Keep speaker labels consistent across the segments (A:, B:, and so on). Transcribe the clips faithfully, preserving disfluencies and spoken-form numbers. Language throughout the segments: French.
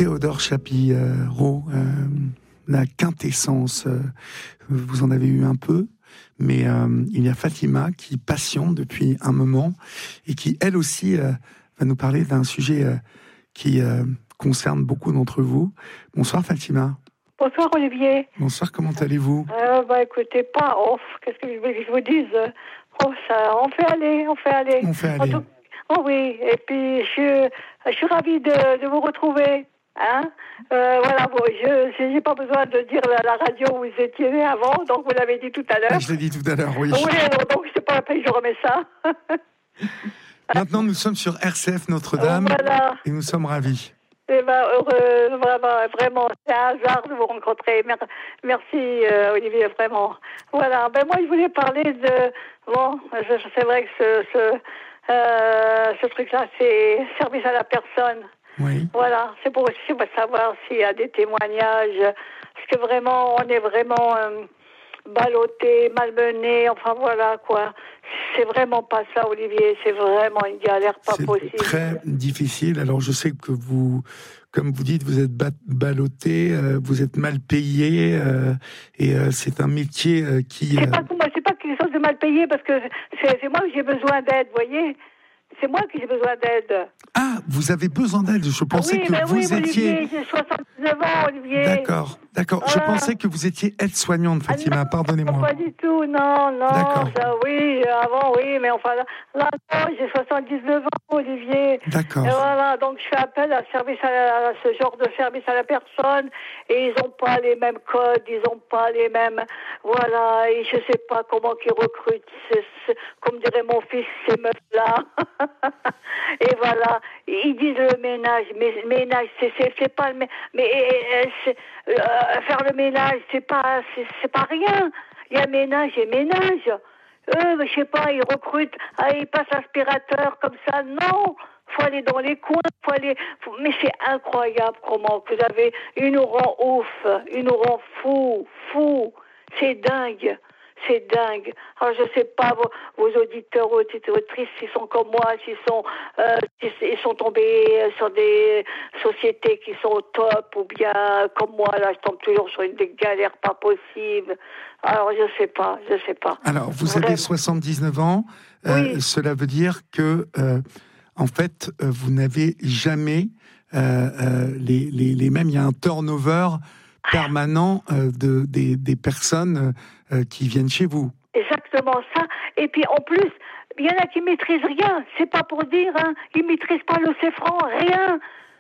A: Théodore Chapiro, euh, la quintessence, euh, vous en avez eu un peu, mais euh, il y a Fatima qui patiente depuis un moment et qui, elle aussi, euh, va nous parler d'un sujet euh, qui euh, concerne beaucoup d'entre vous. Bonsoir Fatima.
B: Bonsoir Olivier.
A: Bonsoir, comment allez-vous?
B: euh, Bah écoutez, pas off, qu'est-ce que je veux que je vous dise? Oh, ça, on fait aller, on fait aller.
A: On fait aller.
B: Tout... Oh oui, et puis je, je suis ravie de, de vous retrouver. Hein euh, voilà, bon, je n'ai pas besoin de dire à la radio où vous étiez né avant, donc vous l'avez dit tout à l'heure.
A: Ah, je l'ai dit tout à l'heure, oui.
B: Oui, alors donc c'est pas la peine que je remets ça.
A: Maintenant, nous sommes sur R C F Notre-Dame,
B: voilà.
A: Et nous sommes ravis.
B: Eh ben, heureux, vraiment, vraiment, c'est un hasard de vous rencontrer. Merci, euh, Olivier, vraiment. Voilà, ben moi, je voulais parler de... Bon, je, c'est vrai que ce, ce, euh, ce truc-là, c'est service à la personne.
A: Oui.
B: Voilà, c'est pour aussi pour savoir s'il y a des témoignages, parce que vraiment, on est vraiment euh, ballotté, malmené, enfin voilà, quoi. C'est vraiment pas ça, Olivier, c'est vraiment une galère pas
A: c'est
B: possible.
A: C'est très difficile. Alors, je sais que vous, comme vous dites, vous êtes ballotté, euh, vous êtes mal payé, euh, et euh, c'est un métier euh, qui... Euh...
B: C'est pas, moi, c'est pas quelque chose de mal payé, parce que c'est, c'est moi que j'ai besoin d'aide, vous voyez. C'est moi qui j'ai besoin d'aide.
A: Ah, vous avez besoin d'aide. Je pensais
B: ah oui,
A: que
B: mais
A: vous
B: oui,
A: étiez...
B: Olivier, j'ai soixante-dix-neuf ans, Olivier.
A: D'accord, d'accord. Voilà. Je pensais que vous étiez aide-soignante, Fatima.
B: Ah non,
A: pardonnez-moi.
B: Pas du tout, non, non.
A: D'accord.
B: Ça, oui, avant, oui, mais enfin, là, là non, j'ai soixante-dix-neuf ans, Olivier.
A: D'accord.
B: Et voilà, donc je fais appel à, service à, à ce genre de service à la personne, et ils n'ont pas les mêmes codes, ils n'ont pas les mêmes... Voilà, et je ne sais pas comment ils recrutent, c'est, c'est, comme dirait mon fils, ces meufs-là. Et voilà, ils disent le ménage, mais le ménage, c'est, c'est, c'est pas le... Mais c'est, euh, faire le ménage, c'est pas, c'est, c'est pas rien. Il y a ménage et ménage. Eux, je sais pas, ils recrutent, ah, ils passent aspirateur comme ça. Non, faut aller dans les coins, faut aller... Faut... Mais c'est incroyable comment vous avez... Ils nous rend ouf, ils nous rend fou, fou. C'est dingue. C'est dingue. Alors, je sais pas, vos, vos auditeurs ou auditrices, s'ils sont comme moi, s'ils sont, euh, s'ils sont tombés sur des sociétés qui sont au top, ou bien, comme moi, là, je tombe toujours sur une des galères pas possibles. Alors, je sais pas, je sais pas.
A: Alors, vous
B: Vraiment.
A: avez soixante-dix-neuf ans. Euh,
B: oui.
A: Cela veut dire que, euh, en fait, euh, vous n'avez jamais euh, euh, les, les, les mêmes. Il y a un turnover permanent euh, de, des, des personnes euh, qui viennent chez vous.
B: Exactement ça. Et puis en plus, il y en a qui maîtrisent rien. C'est pas pour dire, hein. Ils maîtrisent pas le céfran, rien.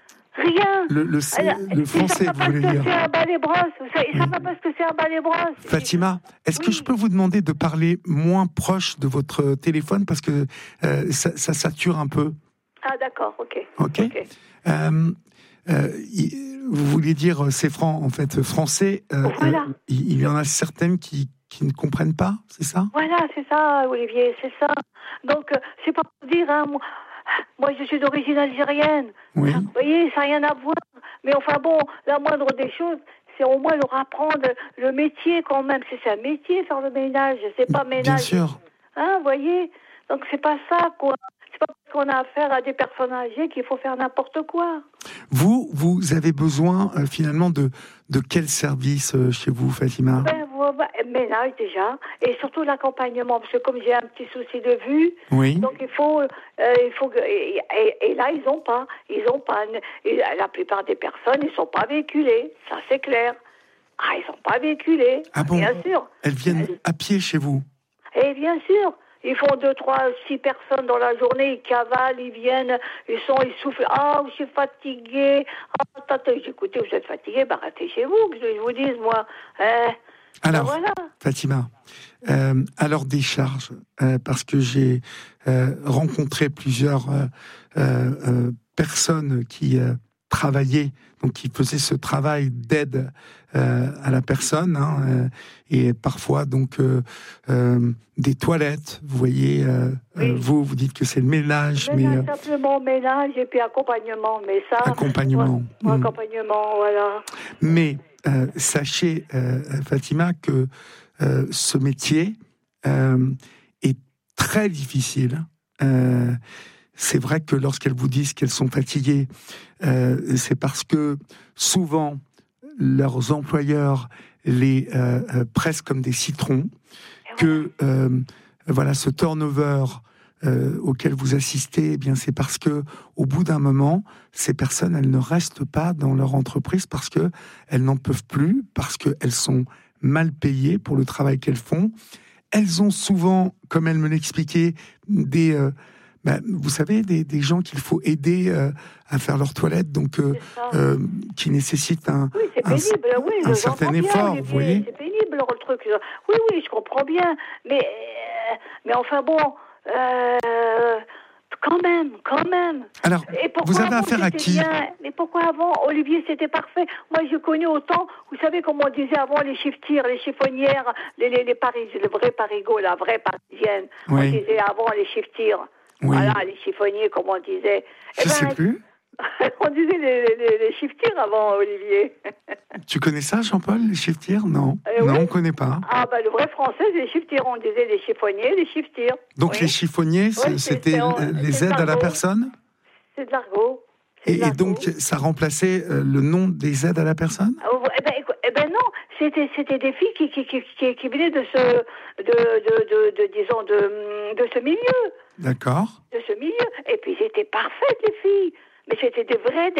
B: Rien.
A: Le, le, Alors, le français, vous voulez dire.
B: Ils savent pas ce que c'est un balai-brosse. Ils savent pas ce que c'est un balai-brosse.
A: Fatima, est-ce
B: oui.
A: que je peux vous demander de parler moins proche de votre téléphone parce que euh, ça, ça sature un peu.
B: Ah d'accord, ok.
A: Ok. okay. Euh, euh, vous vouliez dire céfran, en fait, français. Euh,
B: voilà.
A: euh, il y en a certaines qui, qui ne comprennent pas, c'est ça?
B: Voilà, c'est ça, Olivier, c'est ça. Donc, euh, c'est pas pour dire, hein, moi, moi je suis d'origine algérienne.
A: Oui.
B: Vous voyez, ça n'a rien à voir. Mais enfin bon, la moindre des choses, c'est au moins leur apprendre le métier quand même. C'est, c'est un métier, faire le ménage, c'est pas ménage.
A: Bien sûr.
B: Hein, vous voyez? Donc, c'est pas ça, quoi. C'est pas parce qu'on a affaire à des personnes âgées qu'il faut faire n'importe quoi.
A: Vous, vous avez besoin euh, finalement de, de quel service euh, chez vous, Fatima?
B: Ben, ben, ménage déjà, et surtout l'accompagnement, parce que comme j'ai un petit souci de vue,
A: oui.
B: donc il faut, euh, il faut que, et, et, et là ils n'ont pas, ils ont pas, et la plupart des personnes ils sont pas véhiculées, ça c'est clair. Ah, ils sont pas véhiculés,
A: ah bon?
B: Bien sûr.
A: Elles viennent à pied chez vous?
B: Et bien sûr. Ils font deux, trois, six personnes dans la journée, ils cavalent, ils viennent, ils sont, ils soufflent. Ah, je suis fatigué. Ah, tata, écoutez, vous êtes fatigué, bah restez chez vous, que je vous dise, moi. Eh,
A: Alors,
B: ben voilà.
A: Fatima, euh, alors des charges, euh, parce que j'ai euh, rencontré plusieurs euh, euh, personnes qui euh, travaillaient, donc qui faisaient ce travail d'aide euh, à la personne, hein, euh, et parfois donc euh, euh, des toilettes. Vous voyez, euh, oui. euh, vous vous dites que c'est le ménage,
B: ménage
A: mais euh,
B: simplement ménage et puis accompagnement, mais ça.
A: Accompagnement.
B: Ouais,
A: mmh.
B: Accompagnement, voilà.
A: Mais euh, sachez, euh, Fatima, que euh, ce métier euh, est très difficile. Euh, c'est vrai que lorsqu'elles vous disent qu'elles sont fatiguées, euh, c'est parce que souvent leurs employeurs les euh, euh, pressent comme des citrons, que euh, voilà, ce turnover euh, auquel vous assistez, eh bien c'est parce que au bout d'un moment, ces personnes, elles ne restent pas dans leur entreprise parce que elles n'en peuvent plus, parce qu'elles sont mal payées pour le travail qu'elles font. Elles ont souvent, comme elle me l'expliquait, des euh, ben, vous savez, des, des gens qu'il faut aider euh, à faire leur toilette, donc euh, euh, qui nécessitent un,
B: oui, c'est
A: un,
B: pénible, oui,
A: un certain
B: bien,
A: effort,
B: Olivier,
A: vous voyez.
B: C'est pénible, le truc. Oui, oui, je comprends bien, mais, euh, mais enfin bon, euh, quand même, quand même.
A: Alors, vous avez affaire à qui?
B: Bien. Mais pourquoi avant, Olivier, c'était parfait. Moi, j'ai connu autant, vous savez comment on disait avant, les chiffetières, les chiffonnières, les, les, les Parisiens, le vrai parigot, la vraie parisienne. Oui. On disait avant les chiffetières. Oui. Voilà, les chiffonniers, comme on disait.
A: Je ne eh ben, sais plus.
B: On disait les, les, les chiffetières avant, Olivier.
A: Tu connais ça, Jean-Paul, les chiffetières? Non, euh, non, oui. On ne connaît pas.
B: Ah, bah, le vrai français, c'est les chiffetières. On disait les chiffonniers, les chiffetières.
A: Donc,
B: oui.
A: les chiffonniers, oui, c'était les aides à la personne?
B: C'est de l'argot.
A: Et, et donc, ça remplaçait euh, le nom des aides à la personne?
B: oh, eh, ben, eh ben non, c'était, c'était des filles qui, qui, qui, qui, qui venaient de ce, de, de, de, de, disons, de, de ce milieu.
A: D'accord.
B: De ce milieu. Et puis, c'était parfait, les filles. Mais c'était des vraies,